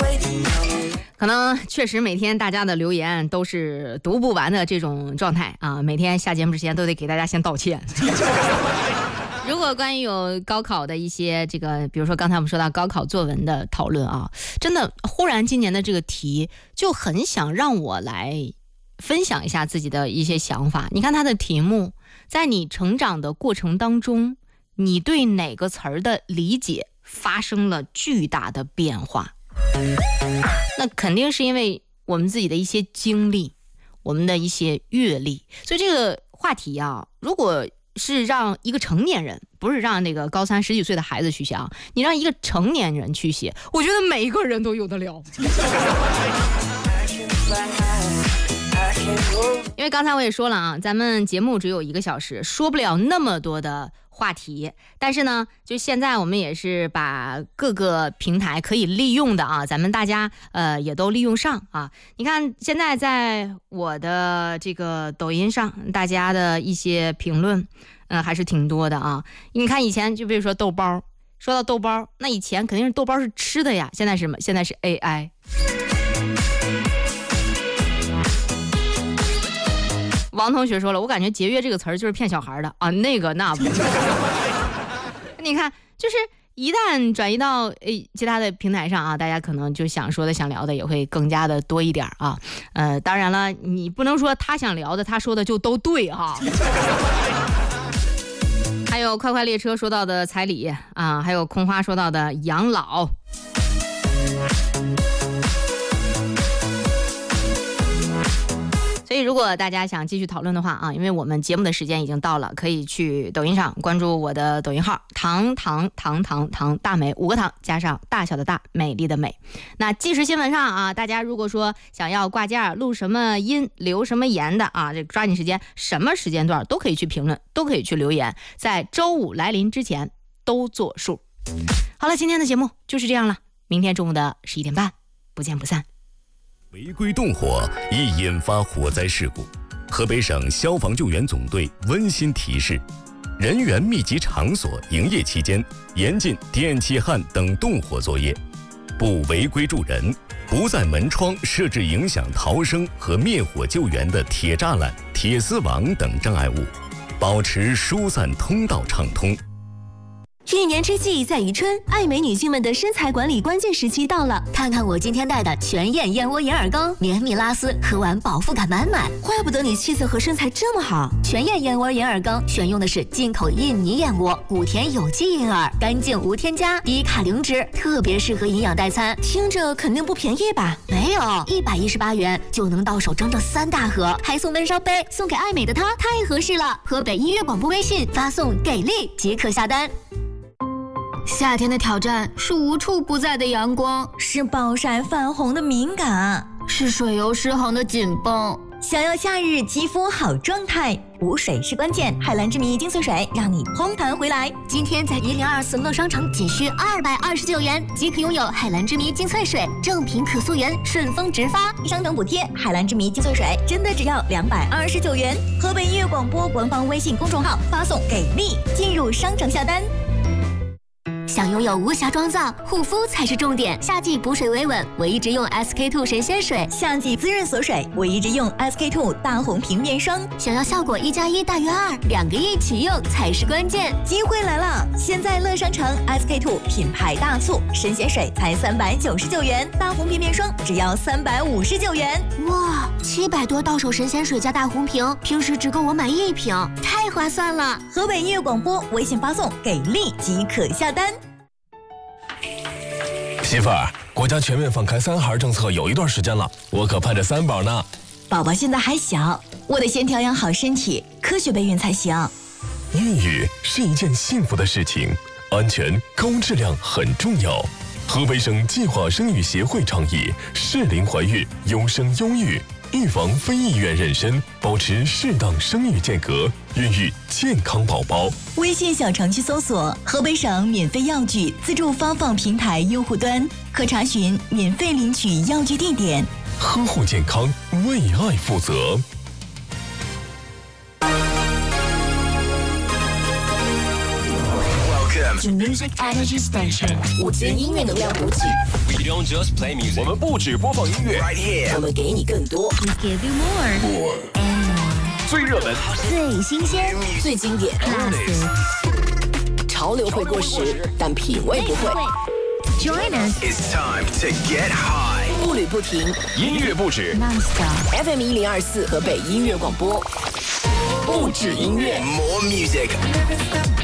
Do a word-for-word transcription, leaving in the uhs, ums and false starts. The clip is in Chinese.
可能确实每天大家的留言都是读不完的这种状态啊，每天下节目之前都得给大家先道歉。如果关于有高考的一些这个，比如说刚才我们说到高考作文的讨论啊，真的忽然今年的这个题就很想让我来分享一下自己的一些想法。你看它的题目，在你成长的过程当中，你对哪个词儿的理解发生了巨大的变化？那肯定是因为我们自己的一些经历，我们的一些阅历。所以这个话题啊，如果是让一个成年人，不是让那个高三十几岁的孩子去写啊，你让一个成年人去写，我觉得每一个人都有得了。因为刚才我也说了啊，咱们节目只有一个小时，说不了那么多的话题，但是呢，就现在我们也是把各个平台可以利用的啊，咱们大家呃也都利用上啊。你看现在在我的这个抖音上，大家的一些评论，嗯、呃，还是挺多的啊。你看以前就比如说豆包，说到豆包，那以前肯定是豆包是吃的呀，现在是什么？现在是 A I。王同学说了，我感觉节约这个词儿就是骗小孩的啊，那个那不你看就是一旦转移到诶其他的平台上啊，大家可能就想说的想聊的也会更加的多一点啊。呃当然了，你不能说他想聊的他说的就都对哈。还有快快列车说到的彩礼啊，还有空花说到的养老。所以如果大家想继续讨论的话啊，因为我们节目的时间已经到了，可以去抖音上关注我的抖音号糖糖糖糖糖大美，五个糖加上大小的大，美丽的美。那即时新闻上啊，大家如果说想要挂件录什么音留什么言的啊，这抓紧时间，什么时间段都可以去评论，都可以去留言，在周五来临之前都作数。好了，今天的节目就是这样了，明天中午的十一点半不见不散。 违规动火易引发火灾事故，河北省消防救援总队温馨提示：人员密集场所营业期间，严禁电气焊等动火作业，不违规助人，不在门窗设置影响逃生和灭火救援的铁栅栏、铁丝网等障碍物，保持疏散通道畅通。 一年之计在于春，爱美女性们的身材管理关键时期到了。看看我今天带的全燕燕窝眼耳膏，绵密拉丝，喝完饱腹感满满。怪不得你气色和身材这么好。全燕燕窝眼耳膏选用的是进口印尼燕窝，古田有机银耳，干净无添加，低卡零脂，特别适合营养代餐。听着肯定不便宜吧？没有，一百一十八元就能到手整整三大盒，还送闷烧杯，送给爱美的她太合适了。河北音乐广播微信发送给力即可下单。夏天的挑战是无处不在的阳光， 是暴晒泛红的敏感， 是水油失衡的紧绷。 想要夏日肌肤好状态，补水是关键。海蓝之谜精粹水让你嘭弹回来。 今天在一零二四乐商城仅需二百二十九元即可拥有海蓝之谜精粹水，正品可溯源，顺丰直发， 商城补贴。海蓝之谜精粹水真的只要两百二十九元。河北音乐广播官方微信公众号发送给力，进入商城下单。 想拥有无瑕妆造，护肤才是重点。夏季补水维稳，我一直用 S K two 神仙水； 夏季滋润锁水，我一直用 S K two 大红平面霜。 想要效果一加一大于二，两个一起用才是关键。 机会来了！现在乐商城 S K two 品牌大促，神仙水才三百九十九元，大红平面霜只要三百五十九元。 哇，七百多到手神仙水加大红瓶，平时只够我买一瓶，太划算了！ 河北音乐广播微信发送给力即可下单。 媳妇儿，国家全面放开三孩政策有一段时间了，我可盼着三宝呢。 宝宝现在还小，我得先调养好身体，科学备孕才行。 孕育是一件幸福的事情，安全高质量很重要。河北省计划生育协会倡议适龄怀孕，优生优育，预防非意愿妊娠，保持适当生育间隔，孕育健康宝宝。 微信小程序搜索河北省免费药具自助发放平台用户端，可查询免费领取药具地点。 呵护健康，为爱负责。 Welcome 是 Music Energy Station， 午间音乐能量补给。 We don't just play music， 我们不只播放音乐 ，Right here， 我们给你更多 We give you more more and more， 最热门、 最新鲜、最经典 ，Classic。潮流会过时，但品味不会。Join us， It's time to get high， 步履不停， 音乐不止 ，Non-stop F M 一零二四河北音乐广播，不止音乐 ，More music。